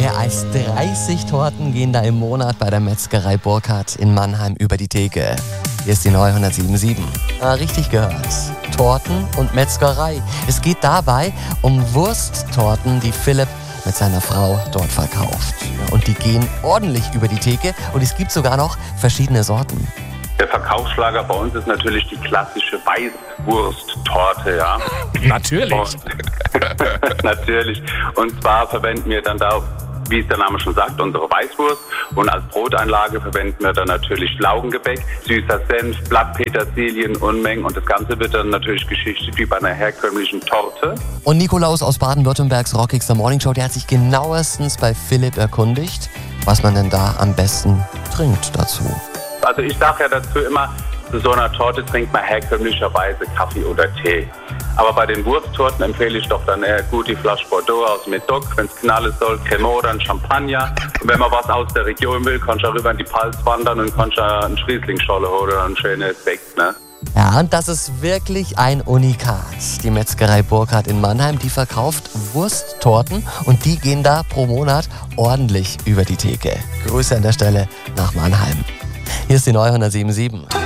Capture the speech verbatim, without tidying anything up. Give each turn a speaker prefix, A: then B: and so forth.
A: Mehr als dreißig Torten gehen da im Monat bei der Metzgerei Burkhardt in Mannheim über die Theke. Hier ist die Neu hundertsieben Komma sieben. Ah, richtig gehört. Torten und Metzgerei. Es geht dabei um Wursttorten, die Philipp mit seiner Frau dort verkauft. Ja, und die gehen ordentlich über die Theke und es gibt sogar noch verschiedene Sorten.
B: Der Verkaufsschlager bei uns ist natürlich die klassische Weißwursttorte, ja.
C: Natürlich.
B: Und, natürlich. Und zwar verwenden wir dann da, wie es der Name schon sagt, unsere Weißwurst. Und als Broteinlage verwenden wir dann natürlich Laugengebäck, süßer Senf, Blattpetersilien, Unmengen. Und das Ganze wird dann natürlich geschichtet wie bei einer herkömmlichen Torte.
A: Und Nikolaus aus Baden-Württembergs rockigster Morningshow, der hat sich genauestens bei Philipp erkundigt, was man denn da am besten trinkt dazu.
B: Also ich sage ja dazu immer, zu so einer Torte trinkt man herkömmlicherweise Kaffee oder Tee. Aber bei den Wursttorten empfehle ich doch dann eher gut die Flasche Bordeaux aus Medoc, wenn es knallen soll, Cremant oder ein Champagner. Und wenn man was aus der Region will, kannst du auch rüber in die Palz wandern und kannst einen Schrieslingscholle holen oder einen schönen Sekt, ne?
A: Ja, und das ist wirklich ein Unikat. Die Metzgerei Burkhardt in Mannheim, die verkauft Wursttorten und die gehen da pro Monat ordentlich über die Theke. Grüße an der Stelle nach Mannheim. Hier ist die Neu hundertsieben Komma sieben.